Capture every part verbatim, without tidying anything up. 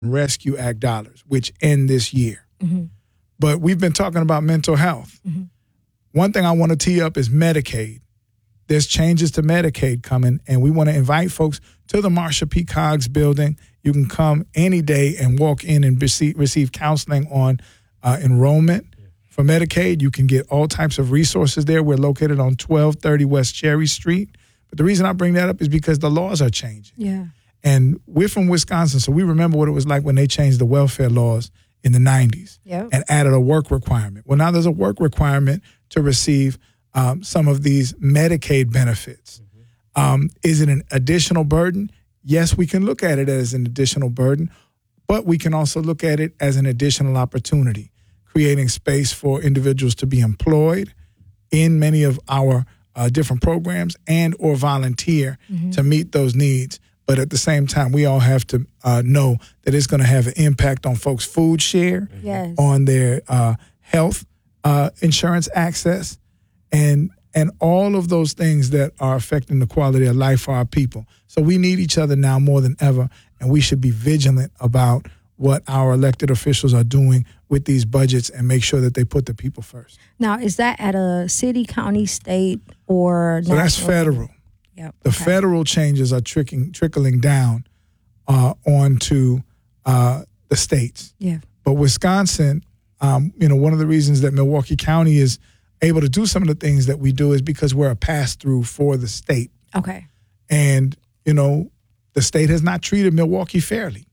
Rescue Act dollars, which end this year. Mm-hmm. But we've been talking about mental health. Mm-hmm. One thing I want to tee up is Medicaid. There's changes to Medicaid coming, and we want to invite folks to the Marsha P. Coggs building. You can come any day and walk in and receive, receive counseling on uh, enrollment for Medicaid. You can get all types of resources there. We're located on twelve thirty West Cherry Street. But the reason I bring that up is because the laws are changing. Yeah. And we're from Wisconsin, so we remember what it was like when they changed the welfare laws in the nineties yep. and added a work requirement. Well, now there's a work requirement to receive um, some of these Medicaid benefits. Mm-hmm. Um, is it an additional burden? Yes, we can look at it as an additional burden, but we can also look at it as an additional opportunity, creating space for individuals to be employed in many of our uh, different programs and or volunteer mm-hmm. to meet those needs. But at the same time, we all have to uh, know that it's going to have an impact on folks' food share, yes. on their uh, health uh, insurance access, and and all of those things that are affecting the quality of life for our people. So we need each other now more than ever, and we should be vigilant about what our elected officials are doing with these budgets and make sure that they put the people first. Now, is that at a city, county, state, or so that's federal. Yep. The okay. federal changes are tricking, trickling down uh, onto uh, the states. Yeah. But Wisconsin, um, you know, one of the reasons that Milwaukee County is able to do some of the things that we do is because we're a pass-through for the state. Okay. And, you know, the state has not treated Milwaukee fairly.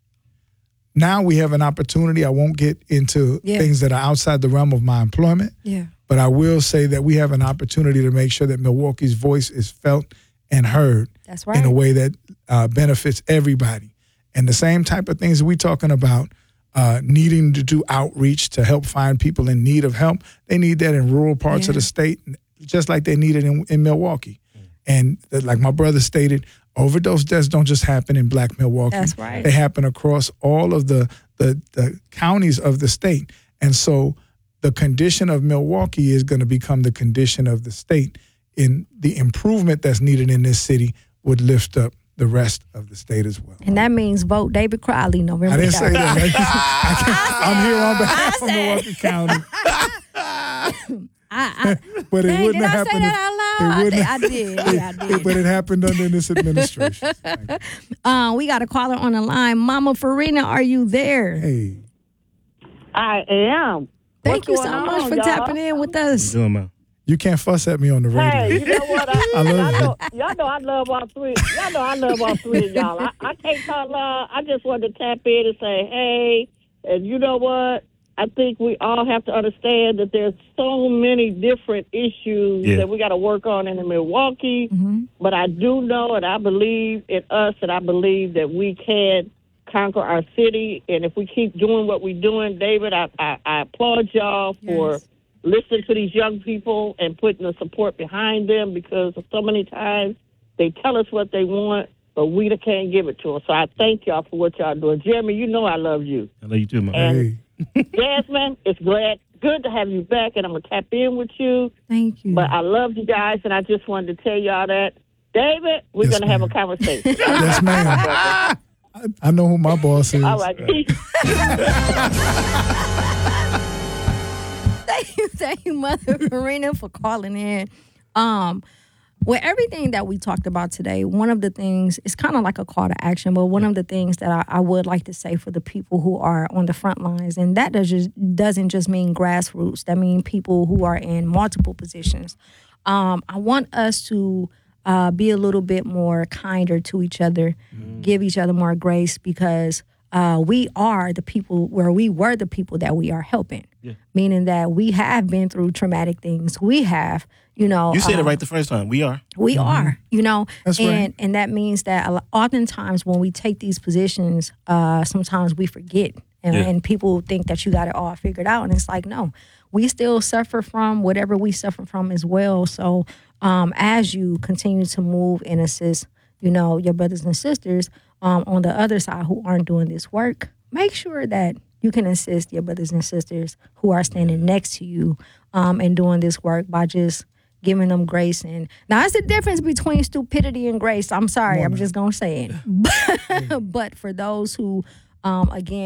Now we have an opportunity. I won't get into yeah. things that are outside the realm of my employment. Yeah. But I will say that we have an opportunity to make sure that Milwaukee's voice is felt and heard That's right. in a way that uh, benefits everybody. And the same type of things that we're talking about, uh, needing to do outreach to help find people in need of help, they need that in rural parts yeah. of the state, just like they need it in, in Milwaukee. Mm. And uh, like my brother stated, overdose deaths don't just happen in Black Milwaukee. That's right. They happen across all of the, the, the counties of the state. And so the condition of Milwaukee is going to become the condition of the state. In the improvement that's needed in this city would lift up the rest of the state as well. And that means vote David Crowley November. I didn't say that. I I'm here on behalf of Milwaukee County. I, I, but it dang, wouldn't did have I happened. say that out loud? It I, I did. Yeah, I did. But it happened under this administration. Uh, we got a caller on the line. Mama Farina, are you there? Hey. I am. Thank What's you so going much on, for y'all? tapping in with us. Doing, man. You can't fuss at me on the radio. Hey, you know what? I, I love y'all, you. know, y'all know I love all three. Y'all know I love all three of y'all. I, I can't talk loud. I just wanted to tap in and say, hey, and you know what? I think we all have to understand that there's so many different issues yeah. that we got to work on in Milwaukee. Mm-hmm. But I do know and I believe in us and I believe that we can conquer our city. And if we keep doing what we're doing, David, I, I, I applaud y'all for Yes. listening to these young people and putting the support behind them, because so many times they tell us what they want, but we can't give it to them. So I thank y'all for what y'all doing. Jeremy, you know I love you. I love you too, man. And Hey. Jasmine, it's glad, good to have you back, and I'm going to tap in with you. Thank you. But I love you guys, and I just wanted to tell y'all that. David, we're Yes, going to have a ma'am. conversation. Yes, ma'am. I, I know who my boss is. All right. Thank you, thank you, Mother Farina, for calling in. Um, with everything that we talked about today, one of the things, it's kind of like a call to action, but one of the things that I, I would like to say for the people who are on the front lines, and that does just, doesn't just mean grassroots, that means people who are in multiple positions. Um, I want us to uh, be a little bit more kinder to each other, mm. give each other more grace, because uh, we are the people where we were the people that we are helping. Yeah. Meaning that we have been through traumatic things. We have, you know. You said uh, it right the first time. We are. We mm-hmm. are, you know. That's and, right. And that means that a lot, oftentimes when we take these positions, uh, sometimes we forget. And, yeah. and people think that you got it all figured out. And it's like, no, we still suffer from whatever we suffer from as well. So um, as you continue to move and assist, you know, your brothers and sisters um, on the other side who aren't doing this work, make sure that you can assist your brothers and sisters who are standing next to you um, and doing this work by just giving them grace. And now, it's the difference between stupidity and grace. I'm sorry, I'm just going to say it. But, but for those who, um, again,